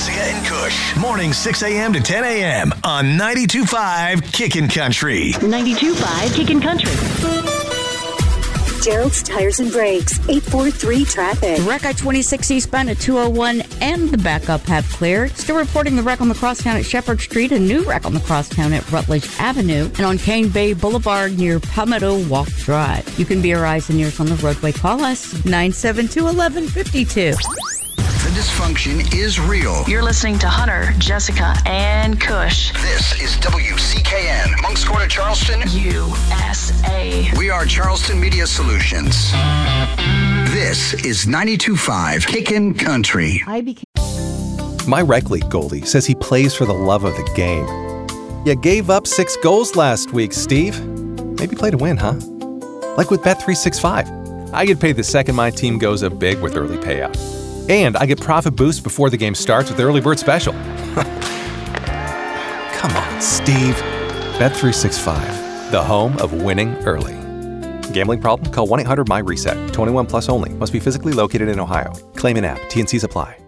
Jessica and Kush. Morning 6 a.m. to 10 a.m. on 92.5 Kickin' Country. 92.5 Kickin' Country. Gerald's Tires and Brakes, 843 traffic. The wreck I-26 eastbound at 201 and the backup have cleared. Still reporting the wreck on the crosstown at Shepherd Street, a new wreck on the crosstown at Rutledge Avenue, and on Cane Bay Boulevard near Palmetto Walk Drive. You can be our eyes and ears on the roadway. Call us 972-1152. The dysfunction is real. You're listening to Hunter, Jessica, and Kush. This is WCKN, Moncks Corner, Charleston, USA. We are Charleston Media Solutions. This is 92.5 Kickin' Country. My rec league goalie says he plays for the love of the game. You gave up 6 goals last week, Steve. Maybe play to win, huh? Like with Bet365. I get paid the second my team goes up big with early payout. And I get profit boost before the game starts with the early bird special. Come on, Steve. Bet365, the home of winning early. Gambling problem? Call 1-800-MY-RESET. 21 plus only. Must be physically located in Ohio. Claim in app. T&Cs apply.